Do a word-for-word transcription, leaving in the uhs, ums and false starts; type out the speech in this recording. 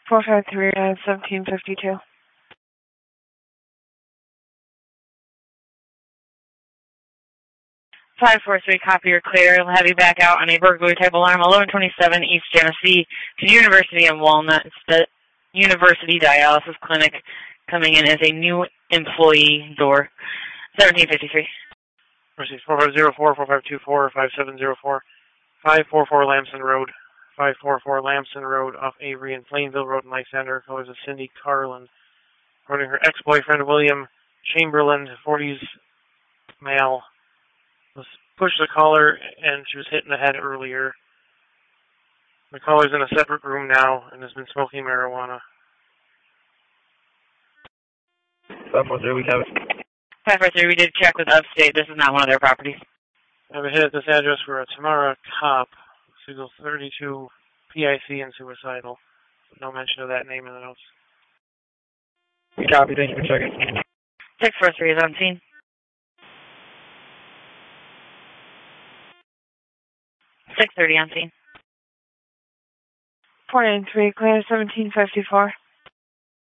four five three, uh, seventeen fifty-two. five four three, copy, you're clear. I'll have you back out on a burglary type alarm, eleven twenty-seven East Genesee to University and Walnut. It's the University Dialysis Clinic coming in as a new employee door. seventeen fifty-three. Proceed four five zero four, four five two four, five seven zero four, five four four Lamson Road. five four four Lamson Road off Avery and Plainville Road in Lysander. Colors of Cindy Carlin. Reporting her ex-boyfriend, William Chamberlain, forties male, was pushed the caller and she was hit in the head earlier. The caller's in a separate room now and has been smoking marijuana. five four three, we have it. five four three, we did check with Upstate. This is not one of their properties. I have a hit at this address for a Tamara Cop, Siegel thirty-two, P I C and suicidal. No mention of that name in the notes. We copy, thank you for checking. six four three is on scene. six thirty on scene. four nine three, clear, seventeen fifty-four.